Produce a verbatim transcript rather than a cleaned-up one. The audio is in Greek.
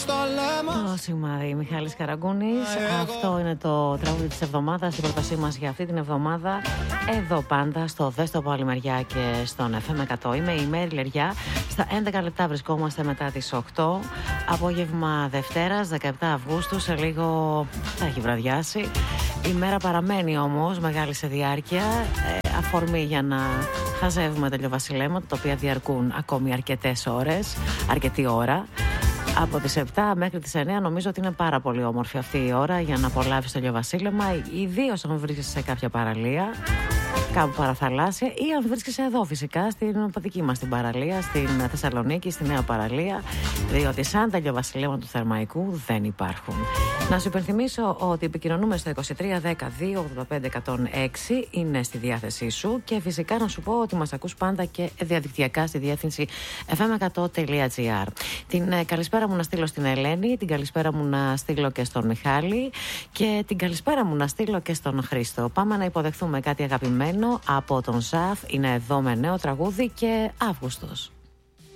στο λέμα. Το σημάδι Μιχάλης Καραγκούνης. Αυτό είναι το τραγούδι της εβδομάδας, την πρότασή μας για αυτή την εβδομάδα. Εδώ πάντα στο Δες το από άλλη μεριά και στον εφ εμ εκατό. Είμαι η Μέρη Λεριά. Στα έντεκα λεπτά βρισκόμαστε μετά τις οκτώ. Απόγευμα Δευτέρας, δεκαεπτά Αυγούστου. Σε λίγο θα έχει βραδιάσει. Η μέρα παραμένει όμως μεγάλη σε διάρκεια. Ε, αφορμή για να χαζεύουμε τα ηλιοβασιλέματα, τα οποία διαρκούν ακόμη αρκετές ώρες, αρκετή ώρα. Από τις επτά μέχρι τις εννιά νομίζω ότι είναι πάρα πολύ όμορφη αυτή η ώρα για να απολαύσεις το ηλιοβασίλεμα, ιδίως αν βρίσκεσαι σε κάποια παραλία, κάπου παραθαλάσσια, ή αν βρίσκεσαι εδώ φυσικά στην δική μας την παραλία, στην Θεσσαλονίκη, στη Νέα Παραλία, διότι σαν τα ηλιοβασιλέματα του Θερμαϊκού δεν υπάρχουν. Να σου υπενθυμίσω ότι επικοινωνούμε στο είκοσι τρία δέκα δύο ογδόντα πέντε εκατόν έξι, είναι στη διάθεσή σου, και φυσικά να σου πω ότι μας ακούς πάντα και διαδικτυακά στη διεύθυνση εφ εμ εκατό τελεία τζι άρ. Την ε, καλησπέρα μου να στείλω στην Ελένη, την καλησπέρα μου να στείλω και στον Μιχάλη και την καλησπέρα μου να στείλω και στον Χρήστο. Πάμε να υποδεχθούμε κάτι αγαπημένο από τον Ζαφ. Είναι εδώ με νέο τραγούδι και Αύγουστος.